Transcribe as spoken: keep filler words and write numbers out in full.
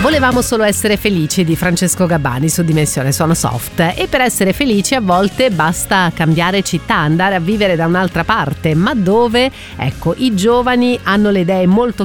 Volevamo solo essere felici di Francesco Gabbani su Dimensione Suono Soft, e per essere felici a volte basta cambiare città, andare a vivere da un'altra parte. Ma dove? Ecco, i giovani hanno le idee molto